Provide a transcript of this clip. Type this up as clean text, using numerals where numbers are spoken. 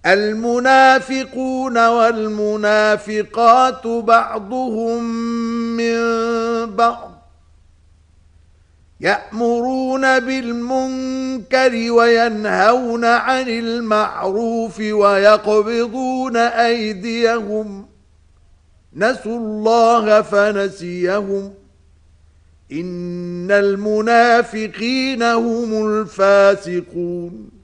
المنافقون والمنافقات بعضهم من بعض يأمرون بالمنكر وينهون عن المعروف ويقبضون أيديهم نسوا الله فنسيهم إن المنافقين هم الفاسقون